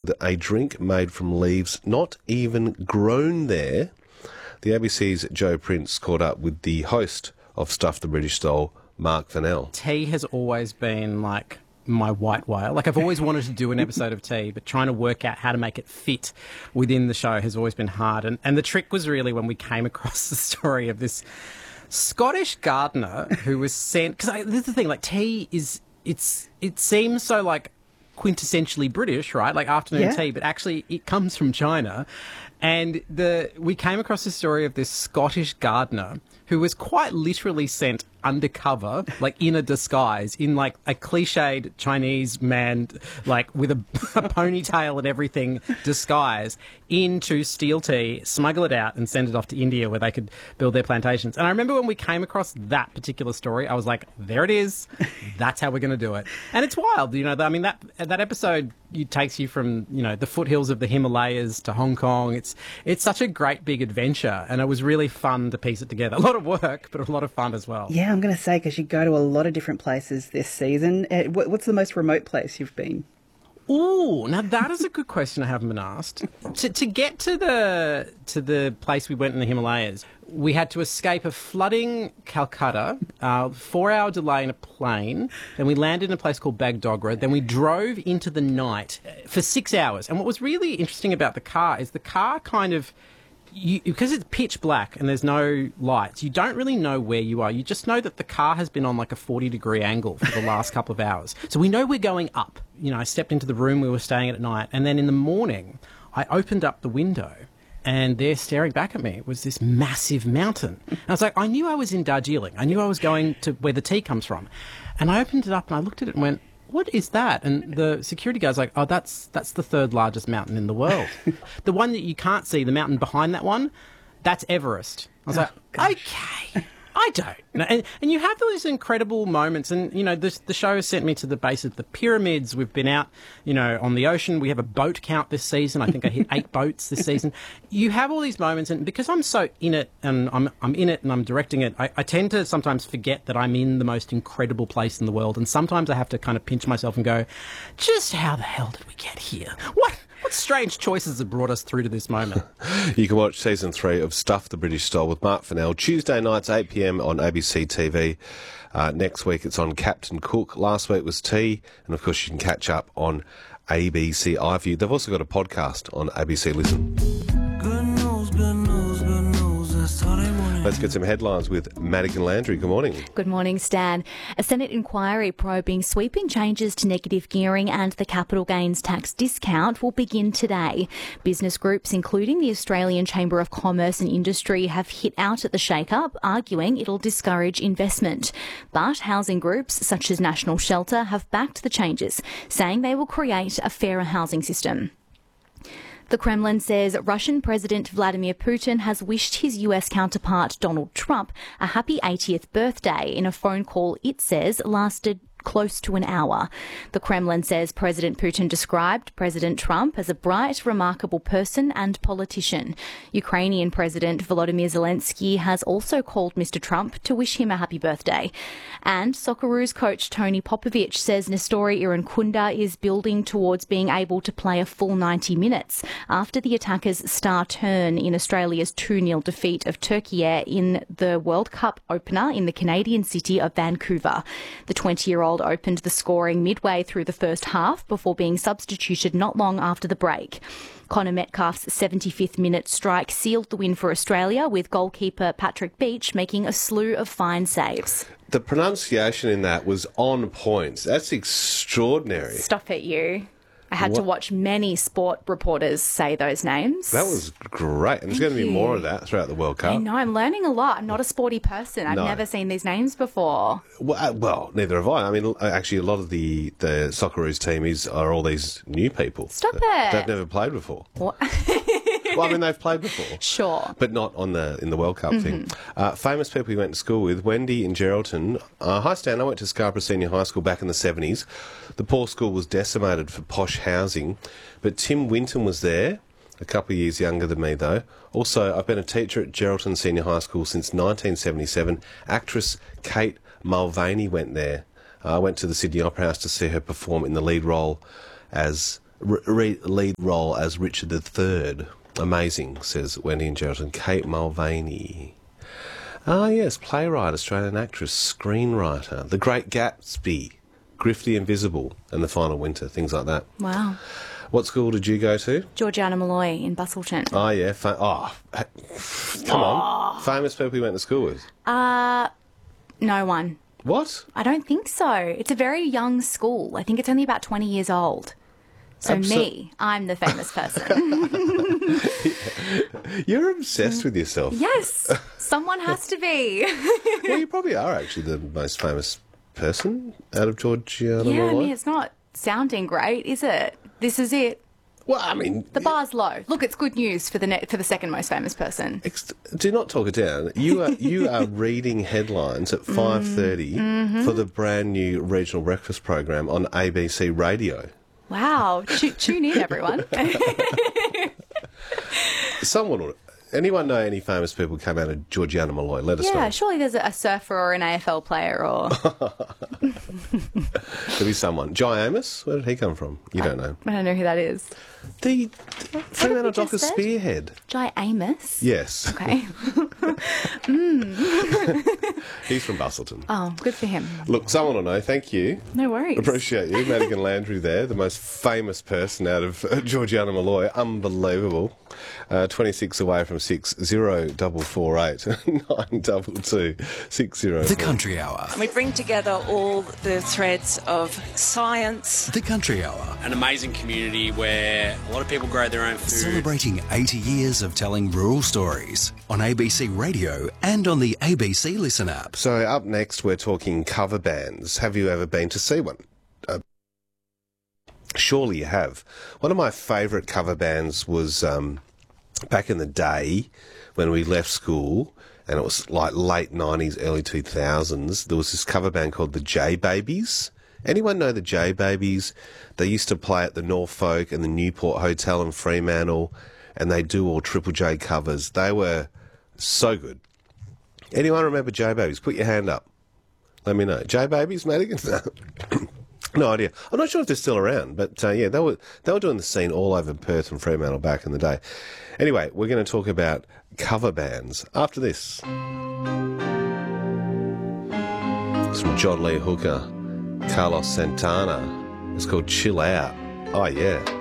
a drink made from leaves not even grown there. The ABC's Joe Prince caught up with the host of Stuff the British Style, Mark Fennell. Tea has always been like my white whale. Like, I've always wanted to do an episode of tea, but trying to work out how to make it fit within the show has always been hard. And the trick was really when we came across the story of this Scottish gardener who was sent... Because this is the thing, like, tea is... It seems so, like, quintessentially British, right? Like afternoon tea, but actually it comes from China. And we came across the story of this Scottish gardener who was quite literally sent undercover, like in a disguise, in like a cliched Chinese man, like with a ponytail and everything, disguise, in to steal tea, smuggle it out and send it off to India where they could build their plantations. And I remember when we came across that particular story, I was like, there it is. That's how we're going to do it. And it's wild, you know, I mean, that episode takes you from, you know, the foothills of the Himalayas to Hong Kong. It's such a great big adventure, and it was really fun to piece it together. A lot of work, but a lot of fun as well. Yeah, I'm going to say, because you go to a lot of different places this season. What's the most remote place you've been? Ooh, now that is a good question I haven't been asked. To get to the place we went in the Himalayas, we had to escape a flooding Calcutta, 4-hour delay in a plane. Then we landed in a place called Bagdogra. Then we drove into the night for 6 hours. And what was really interesting about the car is the car kind of... because it's pitch black and there's no lights, you don't really know where you are. You just know that the car has been on like a 40-degree angle for the last couple of hours. So we know we're going up. You know, I stepped into the room we were staying at night, and then in the morning, I opened up the window, and there staring back at me was this massive mountain. And I was like, I knew I was in Darjeeling. I knew I was going to where the tea comes from. And I opened it up and I looked at it and went, what is that? And the security guard's like, oh, that's the third largest mountain in the world. The one that you can't see, the mountain behind that one, that's Everest. I was like, okay, I don't. And you have those incredible moments. And, you know, the show has sent me to the base of the pyramids. We've been out, you know, on the ocean. We have a boat count this season. I think I hit 8 boats this season. You have all these moments. And because I'm so in it, and I'm in it and I'm directing it, I tend to sometimes forget that I'm in the most incredible place in the world. And sometimes I have to kind of pinch myself and go, just how the hell did we get here? What strange choices have brought us through to this moment? You can watch Season 3 of Stuff the British Style with Mark Fennell, Tuesday nights, 8 p.m. on ABC TV. Next week it's on Captain Cook. Last week was Tea. And, of course, you can catch up on ABC iView. They've also got a podcast on ABC Listen. Good news, good news, good news. That's all they want. Let's get some headlines with Madigan Landry. Good morning. Good morning, Stan. A Senate inquiry probing sweeping changes to negative gearing and the capital gains tax discount will begin today. Business groups, including the Australian Chamber of Commerce and Industry, have hit out at the shake-up, arguing it'll discourage investment. But housing groups, such as National Shelter, have backed the changes, saying they will create a fairer housing system. The Kremlin says Russian President Vladimir Putin has wished his US counterpart Donald Trump a happy 80th birthday in a phone call it says lasted close to an hour. The Kremlin says President Putin described President Trump as a bright, remarkable person and politician. Ukrainian President Volodymyr Zelensky has also called Mr. Trump to wish him a happy birthday. And Socceroos coach Tony Popovic says Nestori Irankunda is building towards being able to play a full 90 minutes after the attackers' star turn in Australia's 2-0 defeat of Turkey in the World Cup opener in the Canadian city of Vancouver. The 20-year-old opened the scoring midway through the first half before being substituted not long after the break. Connor Metcalf's 75th minute strike sealed the win for Australia, with goalkeeper Patrick Beach making a slew of fine saves. The pronunciation in that was on point. That's extraordinary. Stop it, you. I had to watch many sport reporters say those names. That was great. And there's going to be more of that throughout the World Cup. I know, I'm learning a lot. I'm not a sporty person. I've never seen these names before. Well, neither have I. I mean, actually, a lot of the Socceroos team are all these new people. Stop it. They've never played before. What? Well, I mean, they've played before. Sure. But not in the World Cup thing. Famous people you went to school with, Wendy in Geraldton. Hi, Stan. I went to Scarborough Senior High School back in the 70s. The poor school was decimated for posh housing, but Tim Winton was there, a couple of years younger than me, though. Also, I've been a teacher at Geraldton Senior High School since 1977. Actress Kate Mulvaney went there. I went to the Sydney Opera House to see her perform in the lead role as lead role as Richard III. Amazing, says Wendy and Geraldton. Kate Mulvaney. Ah, yes, playwright, Australian actress, screenwriter. The Great Gatsby, Griff the Invisible, and The Final Winter, things like that. Wow. What school did you go to? Georgiana Malloy in Busselton. Oh, yeah. Come on. Famous people you went to school with? No one. What? I don't think so. It's a very young school. I think it's only about 20 years old. So me, I'm the famous person. You're obsessed with yourself. Yes, someone has to be. Well, you probably are actually the most famous person out of Georgiana Yeah, I Malloy. mean, it's not sounding great, is it? This is it. Well, I mean... The bar's low. Look, it's good news for the second most famous person. Do not talk it down. You are reading headlines at 5:30 for the brand new regional breakfast program on ABC Radio. Wow. Tune in, everyone. Anyone know any famous people come out of Georgiana Malloy? Let us know. Yeah, surely there's a surfer or an AFL player or... There'll be someone. Jai Amos? Where did he come from? You don't know. I don't know who that is. The Fremantle we just Dockers said? spearhead. Jai Amos? Yes. Okay. He's from Busselton. Oh, good for him. Look, someone will know. Thank you. No worries. Appreciate you. Madigan Landry there, the most famous person out of Georgiana Malloy. Unbelievable. 26 away from 6, 0448 922 604. The Country Hour. We bring together all the threads of science. The Country Hour. An amazing community where a lot of people grow their own food. Celebrating 80 years of telling rural stories on ABC Radio and on the ABC Listen app. So up next, we're talking cover bands. Have you ever been to see one? Surely you have. One of my favourite cover bands was back in the day when we left school, and it was like late 90s, early 2000s. There was this cover band called the J Babies. Anyone know the J Babies? They used to play at the Norfolk and the Newport Hotel in Fremantle, and they do all Triple J covers. They were so good. Anyone remember J Babies? Put your hand up. Let me know. J Babies, Madigan? No idea. I'm not sure if they're still around, but yeah, they were doing the scene all over Perth and Fremantle back in the day. Anyway, we're going to talk about cover bands after this. It's from John Lee Hooker, Carlos Santana. It's called Chill Out. Oh, yeah.